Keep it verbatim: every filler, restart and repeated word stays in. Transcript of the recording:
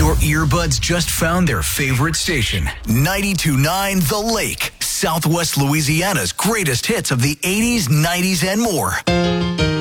Your earbuds just found their favorite station. ninety-two point nine The Lake. Southwest Louisiana's greatest hits of the eighties, nineties, and more.